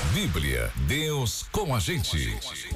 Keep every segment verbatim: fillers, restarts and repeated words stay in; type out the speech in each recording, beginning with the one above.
Bíblia, Deus com a gente.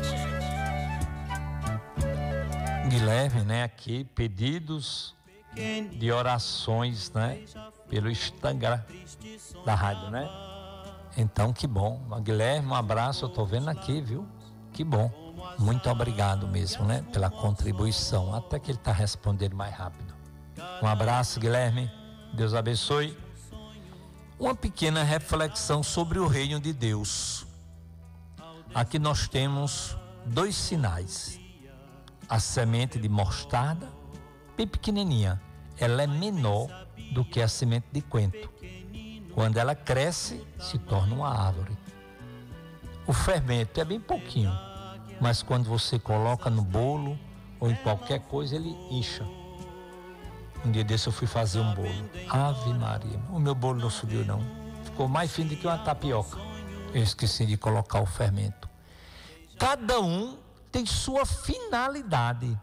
Guilherme, né, aqui, pedidos de orações, né, pelo Instagram da rádio, né? Então, que bom. Guilherme, um abraço, eu tô vendo aqui, viu? Que bom. Muito obrigado mesmo, né, pela contribuição. Até que ele tá respondendo mais rápido. Um abraço, Guilherme. Deus abençoe. Uma pequena reflexão sobre o reino de Deus. Aqui nós temos dois sinais. A semente de mostarda, bem pequenininha, ela é menor do que a semente de coentro. Quando ela cresce, se torna uma árvore. O fermento é bem pouquinho, mas quando você coloca no bolo ou em qualquer coisa, ele incha. Um dia desse eu fui fazer um bolo. Ave Maria, o meu bolo não subiu não. Ficou mais fino do que uma tapioca. Eu esqueci de colocar o fermento. Cada um tem sua finalidade.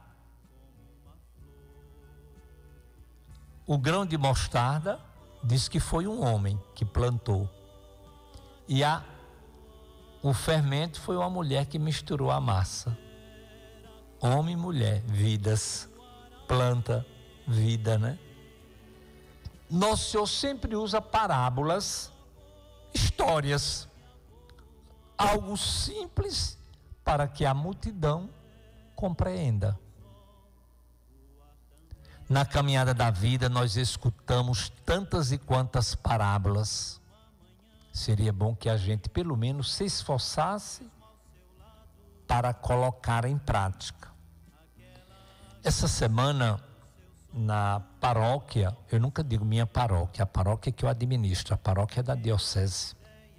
O grão de mostarda diz que foi um homem que plantou. E a, o fermento foi uma mulher que misturou a massa. Homem e mulher, vidas, planta, vida, né? Nosso Senhor sempre usa parábolas, histórias, algo simples para que a multidão compreenda. Na caminhada da vida nós escutamos tantas e quantas parábolas. Seria bom que a gente pelo menos se esforçasse para colocar em prática. Essa semana na paróquia, eu nunca digo minha paróquia, a paróquia que eu administro, a paróquia é da diocese.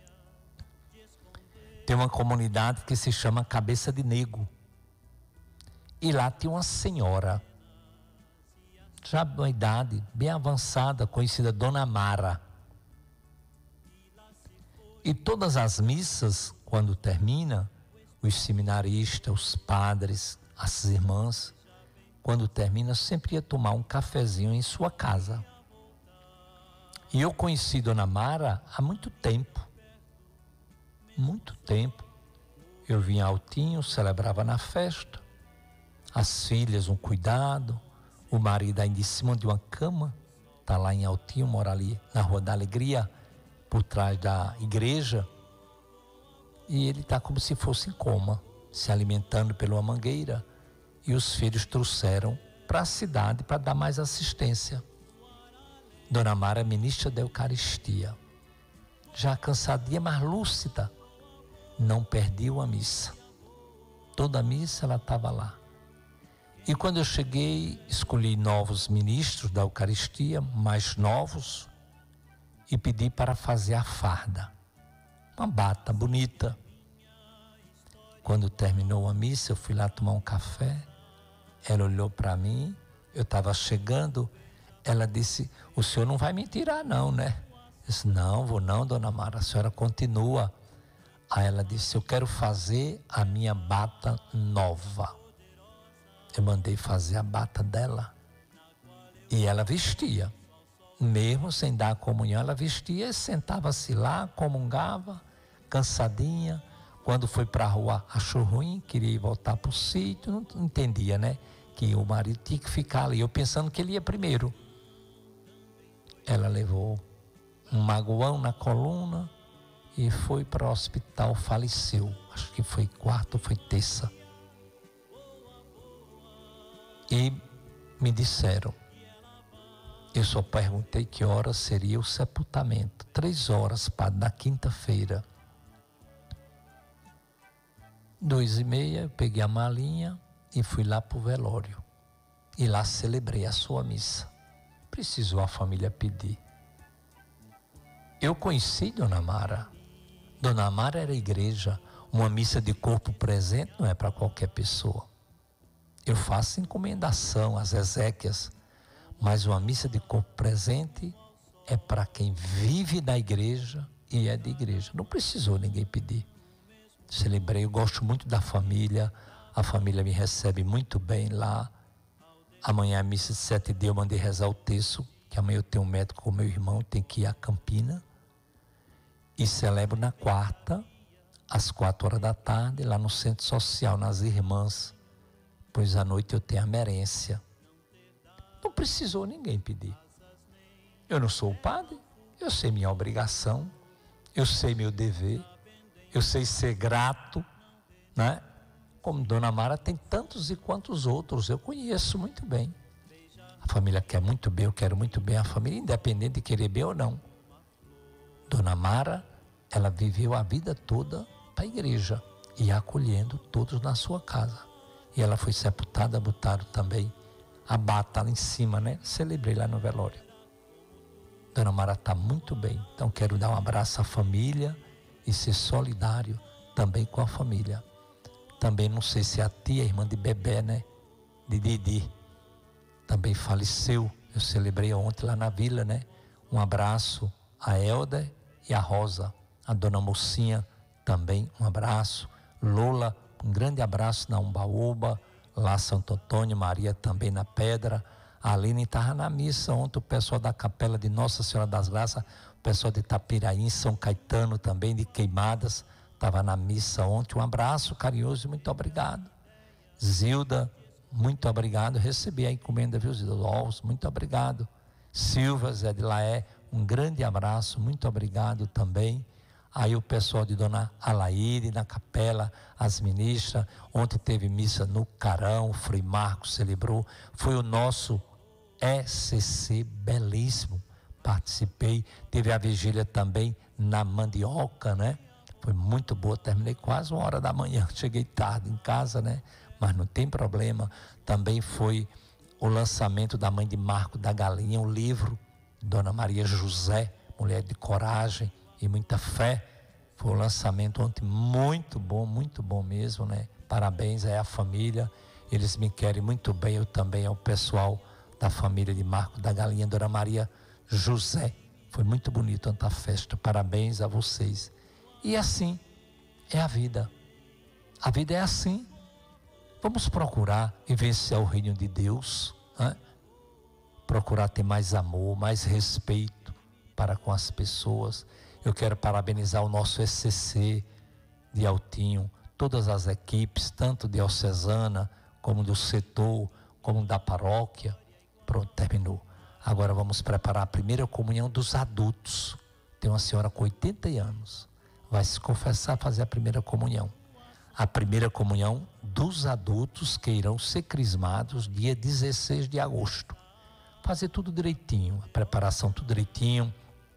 Tem uma comunidade que se chama Cabeça de Nego. E lá tem uma senhora, já de uma idade bem avançada, conhecida Dona Mara. E todas as missas, quando termina, os seminaristas, os padres, as irmãs, quando termina, sempre ia tomar um cafezinho em sua casa. E eu conheci Dona Mara há muito tempo. Muito tempo. Eu vinha Altinho, celebrava na festa. As filhas, um cuidado. O marido ainda em cima de uma cama. Está lá em Altinho, mora ali na Rua da Alegria, por trás da igreja. E ele está como se fosse em coma, se alimentando pela mangueira. E os filhos trouxeram para a cidade para dar mais assistência. Dona Mara é ministra da Eucaristia. Já cansadinha, mas lúcida. Não perdia uma missa. Toda a missa ela estava lá. E quando eu cheguei, escolhi novos ministros da Eucaristia, mais novos, e pedi para fazer a farda. Uma bata bonita. Quando terminou a missa, eu fui lá tomar um café. Ela olhou para mim, eu estava chegando, ela disse, o senhor não vai me tirar não, né? Eu disse, não, vou não, Dona Mara, a senhora continua. Aí ela disse, eu quero fazer a minha bata nova. Eu mandei fazer a bata dela. E ela vestia. Mesmo sem dar a comunhão, ela vestia e sentava-se lá, comungava, cansadinha. Quando foi para a rua, achou ruim, queria ir voltar para o sítio, não entendia, né? Que o marido tinha que ficar ali. Eu pensando que ele ia primeiro. Ela levou um magoão na coluna e foi para o hospital, faleceu. Acho que foi quarta ou foi terça. E me disseram, eu só perguntei que horas seria o sepultamento. Três horas, padre, na quinta-feira. Dois e meia, eu peguei a malinha e fui lá para o velório. E lá celebrei a sua missa. Precisou a família pedir. Eu conheci Dona Mara. Dona Mara era igreja. Uma missa de corpo presente não é para qualquer pessoa. Eu faço encomendação às exéquias, mas uma missa de corpo presente é para quem vive da igreja e é de igreja. Não precisou ninguém pedir. Celebrei, eu gosto muito da família, a família me recebe muito bem lá. Amanhã é missa de sete dias, eu mandei rezar o terço, que amanhã eu tenho um médico com meu irmão, tem que ir a Campina. E celebro na quarta, às quatro horas da tarde, lá no Centro Social, nas Irmãs, pois à noite eu tenho a merência. Não precisou ninguém pedir. Eu não sou o padre, eu sei minha obrigação, eu sei meu dever, eu sei ser grato, né? Como Dona Mara tem tantos e quantos outros, eu conheço muito bem. A família quer muito bem, eu quero muito bem a família, independente de querer bem ou não. Dona Mara, ela viveu a vida toda para a igreja e acolhendo todos na sua casa. E ela foi sepultada, botaram também a bata lá em cima, né? Celebrei lá no velório. Dona Mara está muito bem, então quero dar um abraço à família e ser solidário também com a família. Também não sei se a tia, a irmã de Bebé, né? De Didi, também faleceu. Eu celebrei ontem lá na vila, né? Um abraço a Helder e a Rosa. A Dona Mocinha também, um abraço. Lola, um grande abraço na Umbaúba. Lá Santo Antônio, Maria também na Pedra. A Aline estava na missa ontem, o pessoal da Capela de Nossa Senhora das Graças, o pessoal de Itapiraí, São Caetano também, de Queimadas, estava na missa ontem. Um abraço carinhoso e muito obrigado. Zilda, muito obrigado. Recebi a encomenda, viu, Zilda? Muito obrigado. Silva, Zé de Laé, um grande abraço, muito obrigado também. Aí o pessoal de Dona Alaíde, na capela, as ministras. Ontem teve missa no Carão, o Frei Marcos celebrou. Foi o nosso E C C belíssimo. Participei. Teve a vigília também na Mandioca, né? Foi muito boa, terminei quase uma hora da manhã, cheguei tarde em casa, né? Mas não tem problema. Também foi o lançamento da Mãe de Marco da Galinha, um livro, Dona Maria José, mulher de coragem e muita fé. Foi o lançamento ontem muito bom, muito bom mesmo, né? Parabéns aí à família, eles me querem muito bem, eu também, ao pessoal da família de Marco da Galinha, Dona Maria José. Foi muito bonito ontem a festa, parabéns a vocês. E assim é a vida. A vida é assim. Vamos procurar vivenciar o reino de Deus, né? Procurar ter mais amor, mais respeito para com as pessoas. Eu quero parabenizar o nosso E C C de Altinho, todas as equipes, tanto diocesana, como do setor, como da paróquia. Pronto, terminou. Agora vamos preparar a primeira comunhão dos adultos. Tem uma senhora com oitenta anos. Vai se confessar, fazer a primeira comunhão. A primeira comunhão dos adultos que irão ser crismados dia dezesseis de agosto. Fazer tudo direitinho, a preparação tudo direitinho.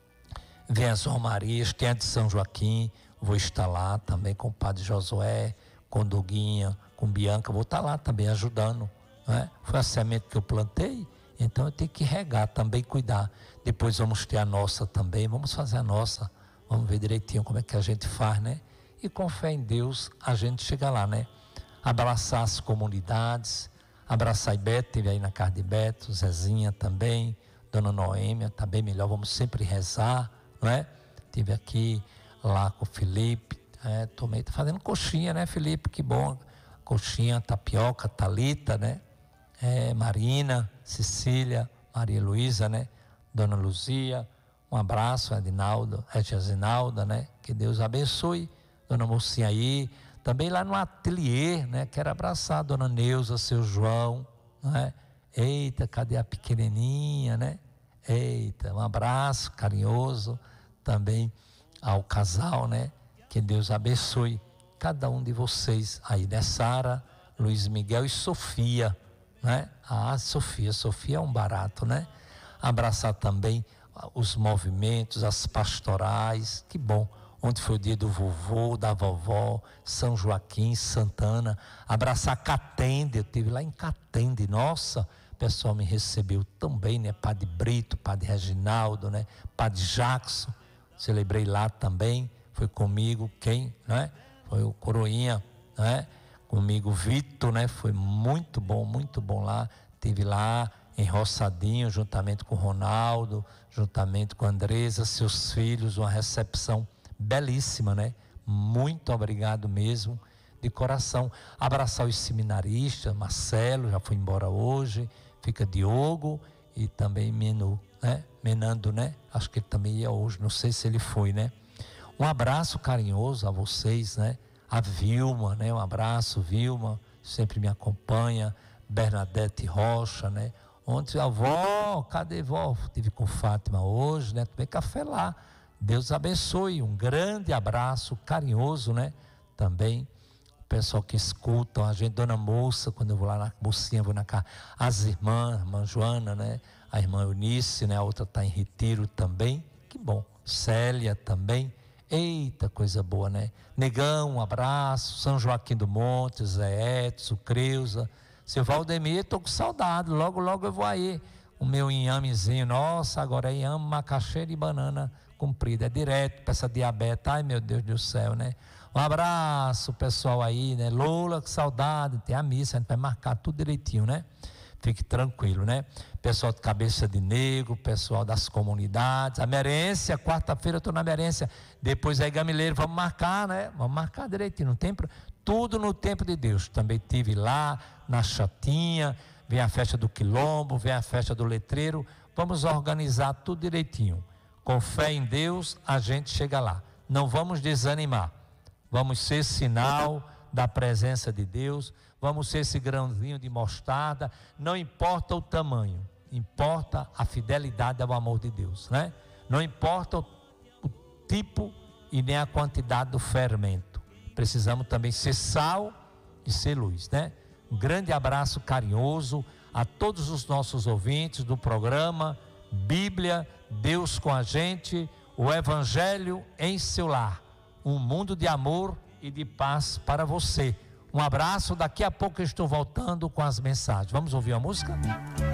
Vem as romarias, tem a de São Joaquim, vou estar lá também com o Padre Josué, com Doguinha, com Bianca, vou estar lá também ajudando, né? Foi a semente que eu plantei, então eu tenho que regar também, cuidar. Depois vamos ter a nossa também, vamos fazer a nossa. Vamos ver direitinho como é que a gente faz, né? E com fé em Deus, a gente chega lá, né? Abraçar as comunidades, abraçar Beto, teve aí na casa de Beto, Zezinha também, Dona Noêmia, tá bem melhor, vamos sempre rezar, não é? Tive aqui, lá com o Felipe, é, tomei, tá fazendo coxinha, né, Felipe? Que bom, coxinha, tapioca, Thalita, né? É, Marina, Cecília, Maria Luísa, né? Dona Luzia. Um abraço, Edinaldo, Reginalda, né? Que Deus abençoe. Dona Mocinha aí. Também lá no ateliê, né? Quero abraçar a Dona Neuza, seu João, né? Eita, cadê a pequenininha, né? Eita, um abraço carinhoso também ao casal, né? Que Deus abençoe cada um de vocês aí, né? Sara, Luiz Miguel e Sofia, né? Ah, Sofia, Sofia é um barato, né? Abraçar também os movimentos, as pastorais, que bom. Ontem foi o dia do vovô, da vovó, São Joaquim, Santana. Abraçar Catende, eu estive lá em Catende, nossa, o pessoal me recebeu tão bem, né? Padre Brito, Padre Reginaldo, né? Padre Jackson, celebrei lá também, foi comigo quem, né? Foi o Coroinha, né? Comigo Vitor, né? Foi muito bom, muito bom lá, estive lá em Roçadinho, juntamente com o Ronaldo, juntamente com a Andresa, seus filhos, uma recepção belíssima, né? Muito obrigado mesmo, de coração. Abraçar os seminaristas, Marcelo, já foi embora hoje, fica Diogo e também Menu, né? Menando, né? Acho que ele também ia hoje, não sei se ele foi, né? Um abraço carinhoso a vocês, né? A Vilma, né? Um abraço, Vilma, sempre me acompanha. Bernadette Rocha, né? Ontem, a avó, cadê vó? Estive com Fátima hoje, né? Tomei café lá. Deus abençoe. Um grande abraço carinhoso, né? Também o pessoal que escuta a gente, Dona Moça, quando eu vou lá na Mocinha, vou na casa. As irmãs, a irmã Joana, né? A irmã Eunice, né? A outra está em retiro também. Que bom. Célia também. Eita, coisa boa, né? Negão, um abraço. São Joaquim do Monte, Zé Edson, Creuza. Seu Valdemir, estou com saudade. Logo, logo eu vou aí. O meu inhamezinho. Nossa, agora é inhame, macaxeira e banana comprida. É direto para essa diabetes. Ai, meu Deus do céu, né? Um abraço, pessoal aí, né? Lola, que saudade. Tem a missa, a gente vai marcar tudo direitinho, né? Fique tranquilo, né? Pessoal de Cabeça de Negro, pessoal das comunidades, a Merência, quarta-feira eu estou na Merência, depois aí Gamileiro, vamos marcar, né? Vamos marcar direitinho, não tem pro... tudo no tempo de Deus. Também tive lá na Chatinha, vem a festa do Quilombo, vem a festa do Letreiro, vamos organizar tudo direitinho. Com fé em Deus, a gente chega lá. Não vamos desanimar, vamos ser sinal da presença de Deus, vamos ser esse grãozinho de mostarda, não importa o tamanho, importa a fidelidade ao amor de Deus, né? Não importa o, o tipo e nem a quantidade do fermento, precisamos também ser sal e ser luz, né? Um grande abraço carinhoso a todos os nossos ouvintes do programa Bíblia, Deus com a gente, o Evangelho em seu lar, um mundo de amor e de paz para você. Um abraço, daqui a pouco eu estou voltando com as mensagens. Vamos ouvir a música?